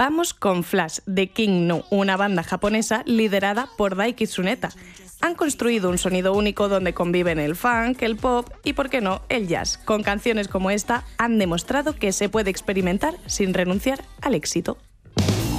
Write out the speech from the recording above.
Vamos con Flash, de King Gnu, una banda japonesa liderada por Daiki Tsuneta. Han construido un sonido único donde conviven el funk, el pop y, por qué no, el jazz. Con canciones como esta han demostrado que se puede experimentar sin renunciar al éxito.